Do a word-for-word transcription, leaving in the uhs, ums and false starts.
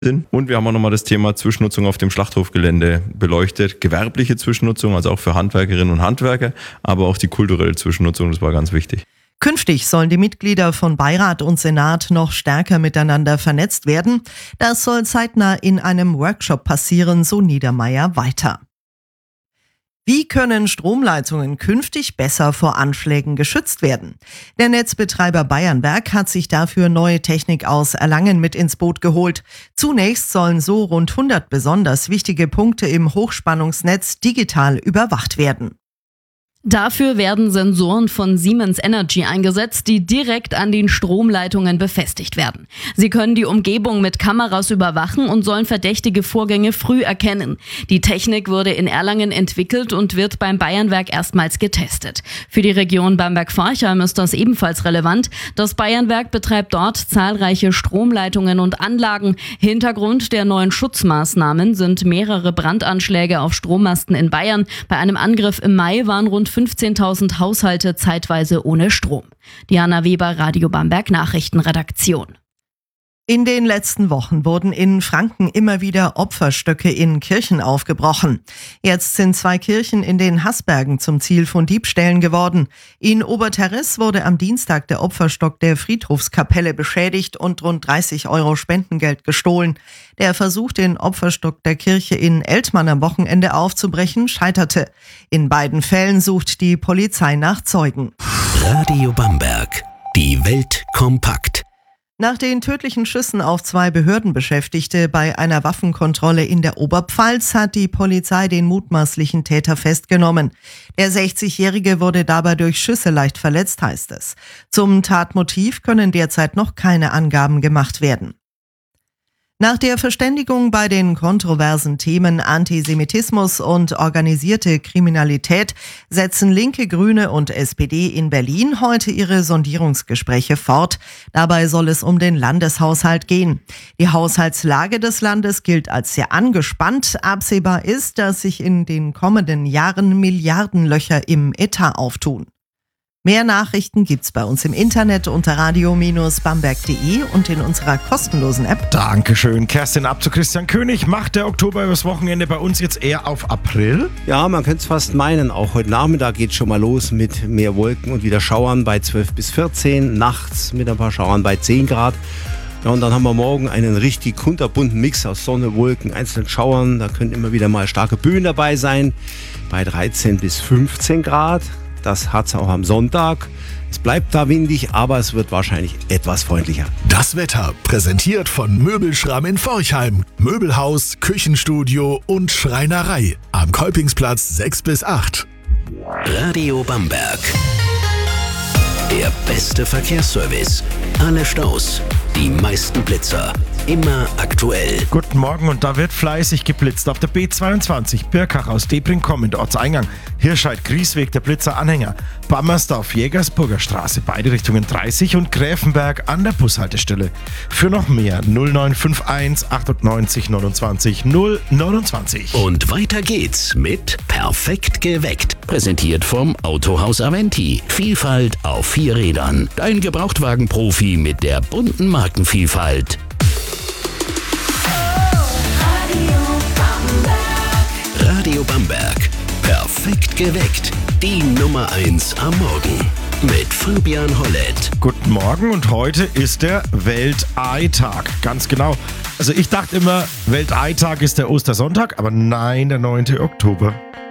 sind. Und wir haben auch nochmal das Thema Zwischennutzung auf dem Schlachthofgelände beleuchtet. Gewerbliche Zwischennutzung, also auch für Handwerkerinnen und Handwerker, aber auch die kulturelle Zwischennutzung, das war ganz wichtig. Künftig sollen die Mitglieder von Beirat und Senat noch stärker miteinander vernetzt werden. Das soll zeitnah in einem Workshop passieren, so Niedermeyer weiter. Wie können Stromleitungen künftig besser vor Anschlägen geschützt werden? Der Netzbetreiber Bayernwerk hat sich dafür neue Technik aus Erlangen mit ins Boot geholt. Zunächst sollen so rund hundert besonders wichtige Punkte im Hochspannungsnetz digital überwacht werden. Dafür werden Sensoren von Siemens Energy eingesetzt, die direkt an den Stromleitungen befestigt werden. Sie können die Umgebung mit Kameras überwachen und sollen verdächtige Vorgänge früh erkennen. Die Technik wurde in Erlangen entwickelt und wird beim Bayernwerk erstmals getestet. Für die Region Bamberg-Forchheim ist das ebenfalls relevant. Das Bayernwerk betreibt dort zahlreiche Stromleitungen und Anlagen. Hintergrund der neuen Schutzmaßnahmen sind mehrere Brandanschläge auf Strommasten in Bayern. Bei einem Angriff im Mai waren rund fünfzehntausend Haushalte zeitweise ohne Strom. Diana Weber, Radio Bamberg Nachrichtenredaktion. In den letzten Wochen wurden in Franken immer wieder Opferstöcke in Kirchen aufgebrochen. Jetzt sind zwei Kirchen in den Haßbergen zum Ziel von Diebstählen geworden. In Oberterriss wurde am Dienstag der Opferstock der Friedhofskapelle beschädigt und rund dreißig Euro Spendengeld gestohlen. Der Versuch, den Opferstock der Kirche in Eltmann am Wochenende aufzubrechen, scheiterte. In beiden Fällen sucht die Polizei nach Zeugen. Radio Bamberg, die Welt kompakt. Nach den tödlichen Schüssen auf zwei Behördenbeschäftigte bei einer Waffenkontrolle in der Oberpfalz hat die Polizei den mutmaßlichen Täter festgenommen. Der sechzigjährige wurde dabei durch Schüsse leicht verletzt, heißt es. Zum Tatmotiv können derzeit noch keine Angaben gemacht werden. Nach der Verständigung bei den kontroversen Themen Antisemitismus und organisierte Kriminalität setzen Linke, Grüne und S P D in Berlin heute ihre Sondierungsgespräche fort. Dabei soll es um den Landeshaushalt gehen. Die Haushaltslage des Landes gilt als sehr angespannt. Absehbar ist, dass sich in den kommenden Jahren Milliardenlöcher im Etat auftun. Mehr Nachrichten gibt's bei uns im Internet unter radio Bindestrich bamberg punkt de und in unserer kostenlosen App. Dankeschön, Kerstin. Ab zu Christian König. Macht der Oktober übers Wochenende bei uns jetzt eher auf April? Ja, man könnte es fast meinen. Auch heute Nachmittag geht es schon mal los mit mehr Wolken und wieder Schauern bei zwölf bis vierzehn. Nachts mit ein paar Schauern bei zehn Grad. Ja, und dann haben wir morgen einen richtig kunterbunten Mix aus Sonne, Wolken, einzelnen Schauern. Da können immer wieder mal starke Böen dabei sein bei dreizehn bis fünfzehn Grad. Das hat es auch am Sonntag. Es bleibt da windig, aber es wird wahrscheinlich etwas freundlicher. Das Wetter präsentiert von Möbelschramm in Forchheim. Möbelhaus, Küchenstudio und Schreinerei. Am Kolpingsplatz sechs bis acht. Radio Bamberg. Der beste Verkehrsservice. Alle Staus, die meisten Blitzer. Immer aktuell. Guten Morgen, und da wird fleißig geblitzt. Auf der B zweiundzwanzig, Birkach aus Debring kommend, Ortseingang. Hirscheid-Griesweg, der Blitzer-Anhänger. Bammersdorf, Jägersburger Straße, beide Richtungen dreißig und Gräfenberg an der Bushaltestelle. Für noch mehr null neun fünf eins achtundneunzig neunundzwanzig null neunundzwanzig. Und weiter geht's mit Perfekt geweckt. Präsentiert vom Autohaus Aventi. Vielfalt auf vier Rädern. Dein Gebrauchtwagen-Profi mit der bunten Markenvielfalt. Radio Bamberg. Perfekt geweckt. Die Nummer eins am Morgen. Mit Fabian Hollett. Guten Morgen, und heute ist der Welteitag. Ganz genau. Also ich dachte immer, Welteitag ist der Ostersonntag, aber nein, der neunte Oktober.